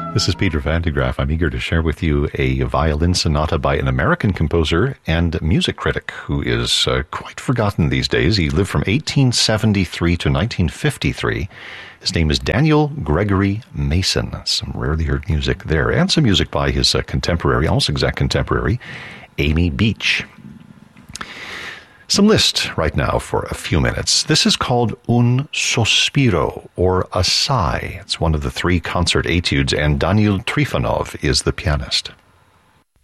This is Peter Van de Graaff. I'm eager to share with you a violin sonata by an American composer and music critic who is quite forgotten these days. He lived from 1873 to 1953. His name is Daniel Gregory Mason. Some rarely heard music there, and some music by his contemporary, almost exact contemporary, Amy Beach. Some Liszt right now for a few minutes. This is called Un Sospiro, or a sigh. It's one of the three concert etudes, and Daniil Trifonov is the pianist.